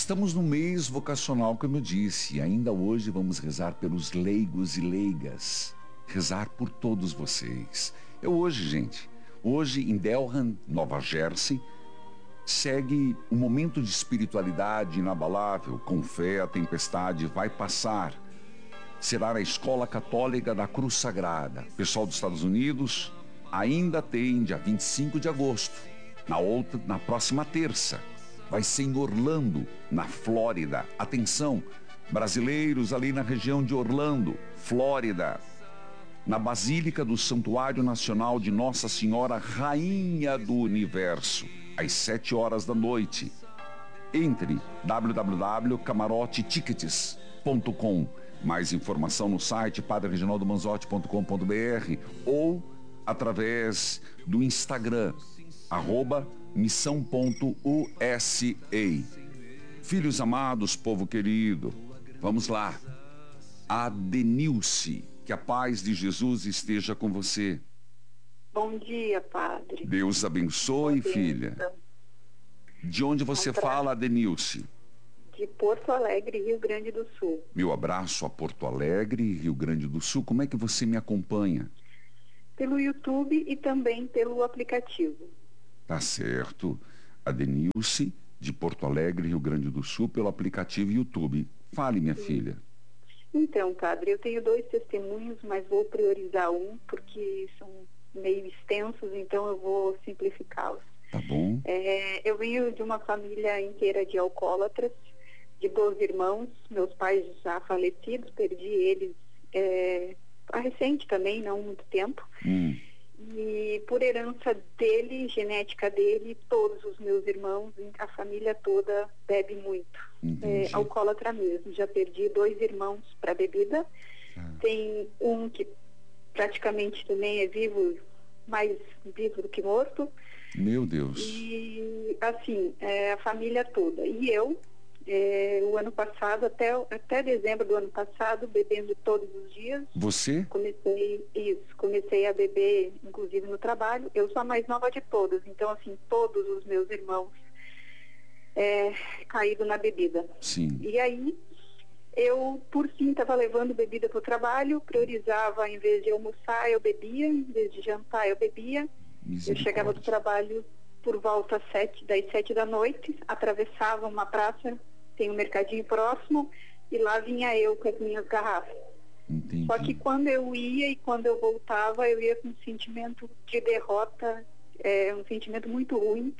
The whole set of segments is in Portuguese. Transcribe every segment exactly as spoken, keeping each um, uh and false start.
Estamos no mês vocacional, como eu disse, e ainda hoje vamos rezar pelos leigos e leigas, rezar por todos vocês. É hoje, gente, hoje em Delran, Nova Jersey, segue um momento de espiritualidade inabalável. Com fé, a tempestade vai passar. Será na Escola Católica da Cruz Sagrada. Pessoal dos Estados Unidos, ainda tem dia vinte e cinco de agosto, na outra, na próxima terça. Vai ser em Orlando, na Flórida. Atenção, brasileiros ali na região de Orlando, Flórida, na Basílica do Santuário Nacional de Nossa Senhora Rainha do Universo, às sete horas da noite. Entre w w w ponto camarote tickets ponto com. Mais informação no site padre reginaldo manzotti ponto com ponto b r ou através do Instagram, arroba missão ponto u s a. Filhos amados, povo querido, vamos lá. Adenilce, que a paz de Jesus esteja com você. Bom dia, padre. Deus abençoe, filha. De onde você fala, Adenilce? De Porto Alegre, Rio Grande do Sul. Meu abraço a Porto Alegre, Rio Grande do Sul. Como é que você me acompanha? Pelo YouTube e também pelo aplicativo. Tá certo. Adenilce, de Porto Alegre, Rio Grande do Sul, pelo aplicativo YouTube. Fale, minha Sim. filha. Então, padre, eu tenho dois testemunhos, mas vou priorizar um, porque são meio extensos, então eu vou simplificá-los. Tá bom. É, eu venho de uma família inteira de alcoólatras, de doze irmãos, meus pais já falecidos, perdi eles é, recente também, não muito tempo. Hum. E por herança dele, genética dele, todos os meus irmãos, a família toda bebe muito. É, alcoólatra mesmo. Já perdi dois irmãos para bebida. Ah. Tem um que praticamente também é vivo, mais vivo do que morto. Meu Deus. E assim, é, a família toda. E eu, é, o ano passado, até, até dezembro do ano passado, bebendo todos os dias. Você? Comecei isso, comecei a beber, inclusive no trabalho. Eu sou a mais nova de todas, então assim, todos os meus irmãos é, caíram na bebida. Sim. E aí, eu, por fim, estava levando bebida para o trabalho, priorizava, em vez de almoçar, eu bebia, em vez de jantar, eu bebia. Eu chegava do trabalho por volta sete, das sete da noite, atravessava uma praça, tem um mercadinho próximo, e lá vinha eu com as minhas garrafas. Entendi. Só que quando eu ia e quando eu voltava, eu ia com um sentimento de derrota, é, um sentimento muito ruim,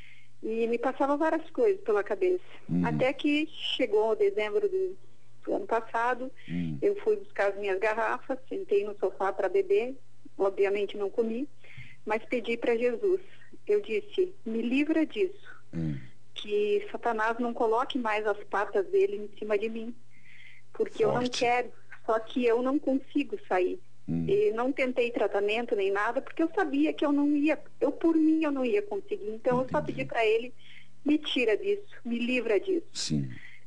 e me passava várias coisas pela cabeça. Uhum. Até que chegou dezembro do, do ano passado, uhum. eu fui buscar as minhas garrafas, sentei no sofá para beber, obviamente não comi, mas pedi para Jesus. Eu disse, me livra disso, hum. que Satanás não coloque mais as patas dele em cima de mim, porque Forte. eu não quero, só que eu não consigo sair. Hum. E não tentei tratamento nem nada, porque eu sabia que eu não ia, eu por mim eu não ia conseguir. Então Entendi. eu só pedi para ele, me tira disso, me livra disso. Sim.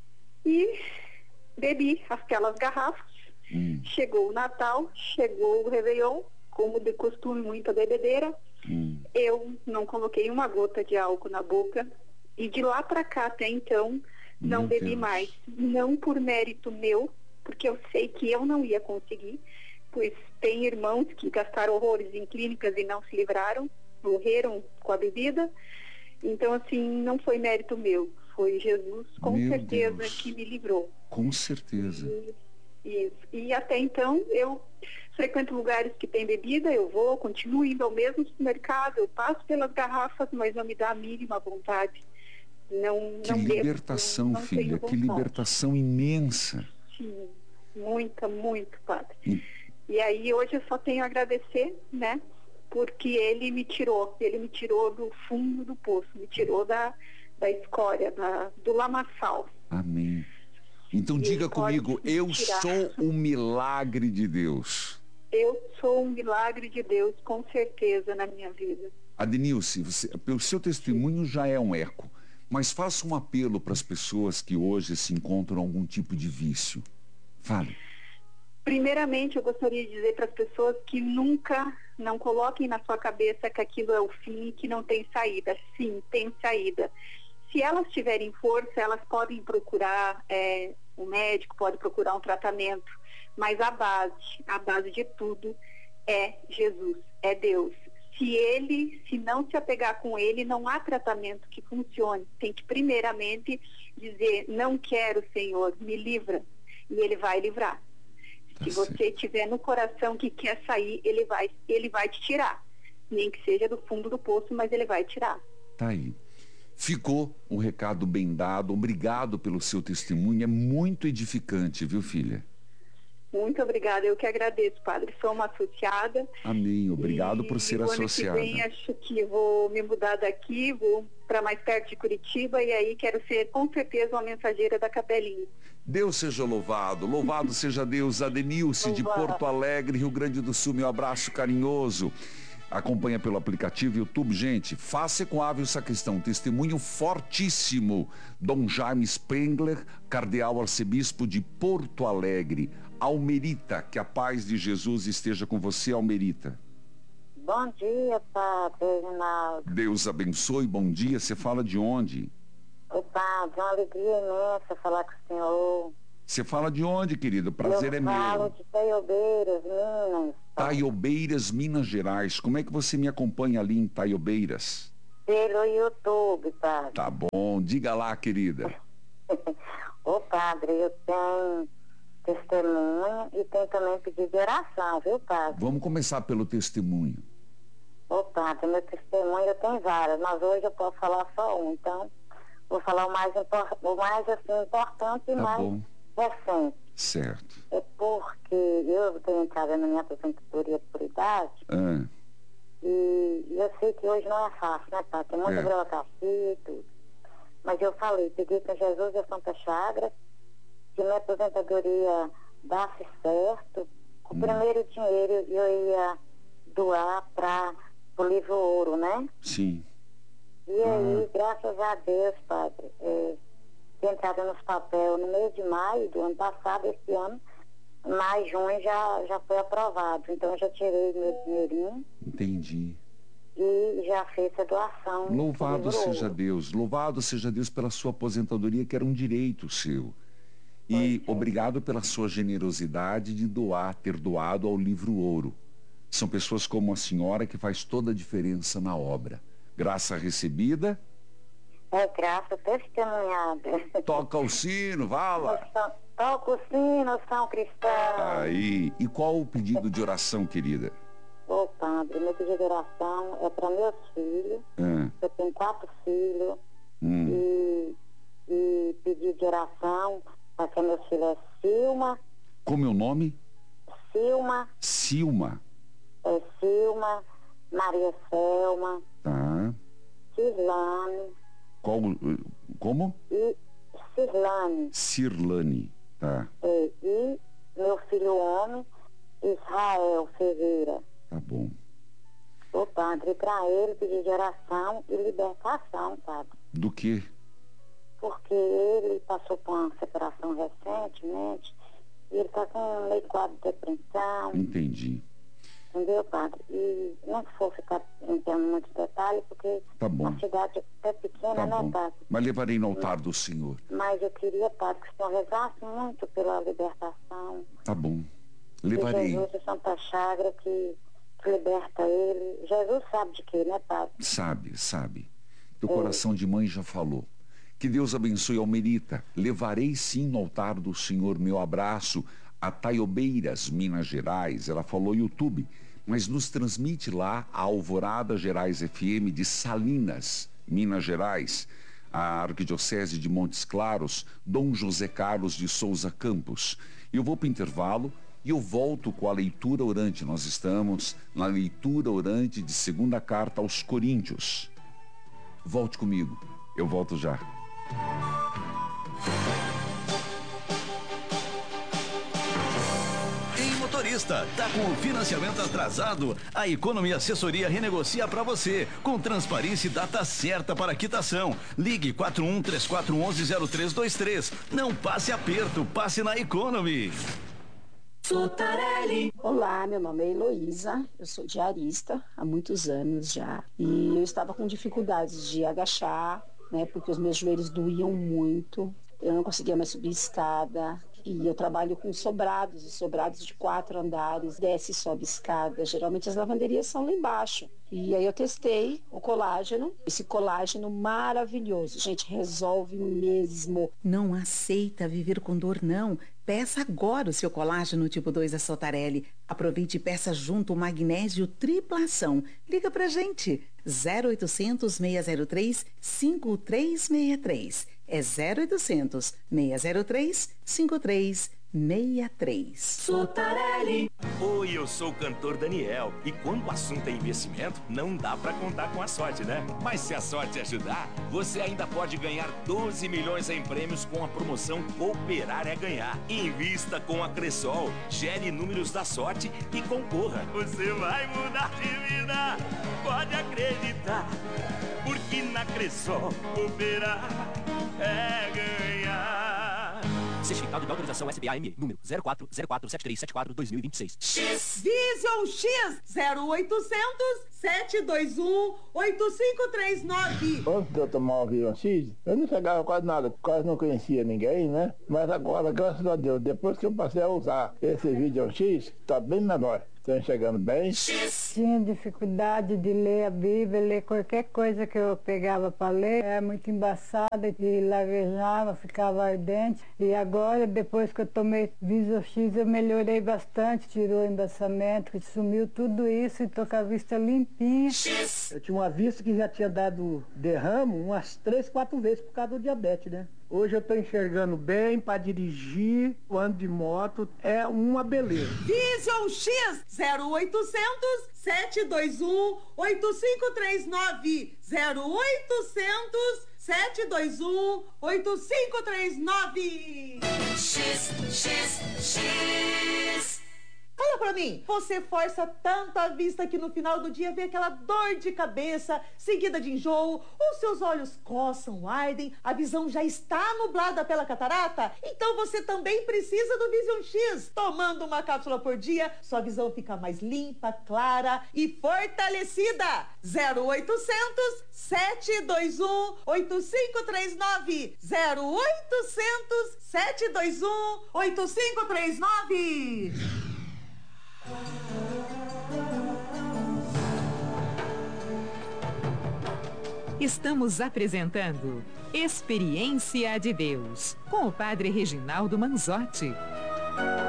E bebi aquelas garrafas, hum. chegou o Natal, chegou o Réveillon, como de costume, muita bebedeira. Hum. Eu não coloquei uma gota de álcool na boca. E de lá para cá, até então, não meu bebi Deus. mais. Não por mérito meu, porque eu sei que eu não ia conseguir, pois tem irmãos que gastaram horrores em clínicas e não se livraram, morreram com a bebida. Então, assim, não foi mérito meu. Foi Jesus, com meu certeza, Deus. que me livrou. Com certeza. E, Isso. E até então eu frequento lugares que tem bebida, eu vou, continuo indo ao mesmo supermercado, eu passo pelas garrafas, mas não me dá a mínima vontade. Não, que não libertação, devo, não, não filha, que libertação imensa. Sim, muita, muito, padre. E... e aí hoje eu só tenho a agradecer, né? Porque ele me tirou, ele me tirou do fundo do poço, me tirou da, da escória, da, do lamaçal. Amém. Então diga comigo, eu sou um milagre de Deus. Eu sou um milagre de Deus, com certeza, na minha vida. Adenilce, você, o seu testemunho já é um eco, mas faça um apelo para as pessoas que hoje se encontram em algum tipo de vício. Fale. Primeiramente, eu gostaria de dizer para as pessoas que nunca, não coloquem na sua cabeça que aquilo é o fim e que não tem saída. Sim, tem saída. se elas tiverem força, elas podem procurar é, um médico, pode procurar um tratamento, mas a base, a base de tudo é Jesus, é Deus. Se ele, se não se apegar com ele, não há tratamento que funcione. Tem que primeiramente dizer, não quero, Senhor, me livra. E ele vai livrar. Se você tiver no coração que quer sair, ele vai, ele vai te tirar. Nem que seja do fundo do poço, mas ele vai tirar. Tá aí. Ficou um recado bem dado. Obrigado pelo seu testemunho. É muito edificante, viu, filha? Muito obrigada, eu que agradeço, padre. Sou uma associada. Amém, obrigado e, por ser e o associada. Ano que vem acho que vou me mudar daqui, vou para mais perto de Curitiba e aí quero ser com certeza uma mensageira da Capelinha. Deus seja louvado, louvado seja Deus. Adenilce de Porto Alegre, Rio Grande do Sul, meu abraço carinhoso. Acompanha pelo aplicativo YouTube, gente. Faça com Ávio Sacristão, testemunho fortíssimo. Dom Jaime Spengler, cardeal arcebispo de Porto Alegre. Almerita, que a paz de Jesus esteja com você, Almerita. Bom dia, Padre Reginaldo. Deus abençoe, bom dia. Você fala de onde? Ô, Padre, uma alegria imensa falar com o senhor. Você fala de onde, querido? Prazer eu é meu. Eu falo de Taiobeiras, Minas. Taiobeiras, Minas Gerais. Como é que você me acompanha ali em Taiobeiras? Pelo YouTube, Padre. Tá bom, diga lá, querida. Ô, Padre, eu tenho testemunha e tenho também pedido de oração, viu, Padre? Vamos começar pelo testemunho. Ô, Padre, meu testemunho eu tenho várias, mas hoje eu posso falar só um, então vou falar o mais, o mais assim, importante e tá mais bom. recente. Certo. É porque eu tenho entrado na minha aposentadoria por idade Ah. e eu sei que hoje não é fácil, né, Padre? Tem muita É. burocracia e tudo. Mas eu falei, pedi para Jesus e a Santa Chagra que minha aposentadoria desse certo. O Hum. primeiro dinheiro eu ia doar para o livro Ouro, né? Sim. E aí, graças a Deus, Padre, é, tem entrado nos papéis no mês de maio do ano passado, esse ano, mais junho já, já foi aprovado. Então eu já tirei meu dinheirinho Entendi. e já fiz a doação. Louvado do livro seja Ouro. Deus. Louvado seja Deus pela sua aposentadoria, que era um direito seu. E Pois é. obrigado pela sua generosidade de doar, ter doado ao livro Ouro. São pessoas como a senhora que faz toda a diferença na obra. Graça recebida, É graça testemunhada. toca o sino, vá lá. Toca o sino, São Cristão. Aí, e qual o pedido de oração, querida? Ô, Padre, meu pedido de oração é para meus filhos. Ah, Eu tenho quatro filhos. hum, E, e pedido de oração para que meu filho é Silma. como é o nome? Silma, Silma. é Silma, Maria Selma, Tá. Cirlane Qual, como? e Cirlane. Cirlane. Tá, É, e meu filho homem, Israel Ferreira. tá bom. O Padre, para ele pedir de oração e libertação, Padre. Do que? Porque ele passou por uma separação recentemente e ele está com um meio quadro de depressão, Entendi. entendeu, Padre? E não for ficar entrando em muitos detalhes, porque Tá bom. a cidade é pequena, Tá né, bom. Padre? Mas levarei no altar do Senhor. Mas eu queria, Padre, que o Senhor rezasse muito pela libertação. Tá bom. E Levarei. Jesus e Santa Chagra que, que liberta ele. Jesus sabe de quê, né, Padre? Sabe, sabe. Teu coração de mãe já falou. Que Deus abençoe Almerita. Levarei sim no altar do Senhor meu abraço a Taiobeiras, Minas Gerais. Ela falou YouTube, mas nos transmite lá a Alvorada Gerais F M de Salinas, Minas Gerais. A Arquidiocese de Montes Claros, Dom José Carlos de Souza Campos. Eu vou para o intervalo e eu volto com a leitura orante. Nós estamos na leitura orante de segunda carta aos Coríntios. Volte comigo, eu volto já. Ei, motorista, tá com o financiamento atrasado? A Economia Assessoria renegocia para você, com transparência e data certa para quitação. Ligue quatro um três quatro um um zero três dois três. Não passe aperto, passe na Economy. Sotarelli. Olá, meu nome é Heloísa, eu sou diarista há muitos anos já e eu estava com dificuldades de agachar né? Porque os meus joelhos doíam muito. Eu não conseguia mais subir escada. E eu trabalho com sobrados, e sobrados de quatro andares, desce e sobe escada. Geralmente as lavanderias são lá embaixo. E aí eu testei o colágeno, esse colágeno maravilhoso. Gente, resolve mesmo. Não aceita viver com dor, não. Peça agora o seu colágeno tipo dois da Sotarelli. Aproveite e peça junto o magnésio triplação. Liga pra gente. zero oitocentos, seis zero três, cinco três seis três. É zero oitocentos, seis zero três, cinco três seis três. Sotarelli. Oi, eu sou o cantor Daniel. E quando o assunto é investimento, não dá pra contar com a sorte, né? Mas se a sorte ajudar, você ainda pode ganhar doze milhões em prêmios com a promoção Cooperar é Ganhar. Invista com a Cressol, gere números da sorte e concorra. Você vai mudar de vida, pode acreditar. Porque na Cressol, cooperar é ganhar. Certificado de autorização S B A M, número zero quatro zero quatro sete três sete quatro dois mil e vinte e seis. X Vision X zero oitocentos, sete dois um, oito cinco três nove. Antes de eu tomar o Vision X, eu não chegava quase nada, quase não conhecia ninguém, né? Mas agora, graças a Deus, depois que eu passei a usar esse Vision X, tá bem menor. Estão chegando bem. Tinha dificuldade de ler a Bíblia, ler qualquer coisa que eu pegava para ler. Era muito embaçada e lavejava, ficava ardente. E agora, depois que eu tomei Vision X, eu melhorei bastante. Tirou o embaçamento, sumiu tudo isso e tô com a vista limpinha. Eu tinha uma vista que já tinha dado derrame umas três, quatro vezes por causa do diabetes, né? Hoje eu estou enxergando bem para dirigir, o ano de moto é uma beleza. Vision X zero oitocentos, sete dois um, oito cinco três nove. zero oitocentos, sete dois um, oito cinco três nove. X, X, X. Fala pra mim, você força tanto a vista que no final do dia vem aquela dor de cabeça, seguida de enjoo, os seus olhos coçam, ardem, a visão já está nublada pela catarata? Então você também precisa do Vision X. Tomando uma cápsula por dia, sua visão fica mais limpa, clara e fortalecida. zero oitocentos, sete dois um, oito cinco três nove. zero oitocentos, sete dois um, oito cinco três nove. Estamos apresentando Experiência de Deus com o Padre Reginaldo Manzotti.